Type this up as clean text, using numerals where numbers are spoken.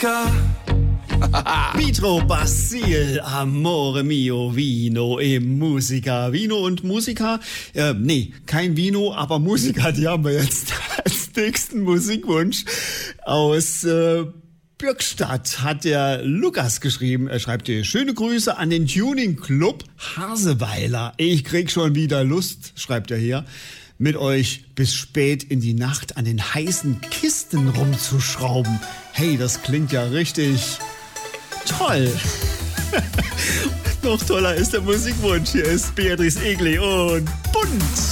Musica. Pietro Basil, Amore mio, Vino e Musica. Vino und Musica? Nee, kein Vino, aber Musica, die haben wir jetzt als nächsten Musikwunsch. Aus Bürgstadt hat der Lukas geschrieben. Er schreibt dir schöne Grüße an den Tuning Club Haseweiler. Ich krieg schon wieder Lust, schreibt er hier, mit euch bis spät in die Nacht an den heißen Kisten rumzuschrauben. Hey, das klingt ja richtig toll. Noch toller ist der Musikwunsch. Hier ist Beatrice Egli und Bunt.